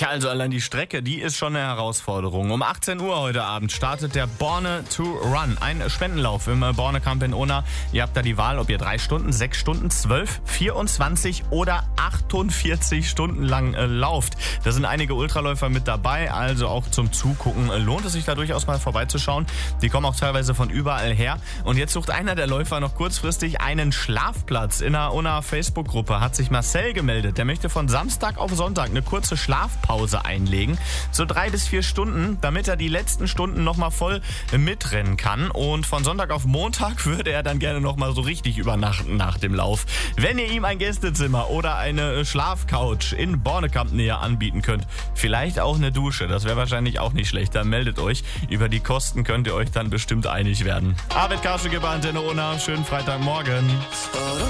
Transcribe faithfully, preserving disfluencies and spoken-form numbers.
Tja, also allein die Strecke, die ist schon eine Herausforderung. Um achtzehn Uhr heute Abend startet der Borne to Run, ein Spendenlauf im Borne Camp in Unna. Ihr habt da die Wahl, ob ihr drei Stunden, sechs Stunden, zwölf, vierundzwanzig oder achtundvierzig Stunden lang äh, lauft. Da sind einige Ultraläufer mit dabei, also auch zum Zugucken äh, lohnt es sich da durchaus mal vorbeizuschauen. Die kommen auch teilweise von überall her. Und jetzt sucht einer der Läufer noch kurzfristig einen Schlafplatz. In der Unna Facebook-Gruppe hat sich Marcel gemeldet. Der möchte von Samstag auf Sonntag eine kurze Schlafpause einlegen. So drei bis vier Stunden, damit er die letzten Stunden nochmal voll mitrennen kann. Und von Sonntag auf Montag würde er dann gerne nochmal so richtig übernachten nach dem Lauf. Wenn ihr ihm ein Gästezimmer oder eine Schlafcouch in Bornekamp näher anbieten könnt, vielleicht auch eine Dusche, das wäre wahrscheinlich auch nicht schlecht, dann meldet euch. Über die Kosten könnt ihr euch dann bestimmt einig werden. Arvid Karschengeber, Antenne Unna, schönen Freitagmorgen.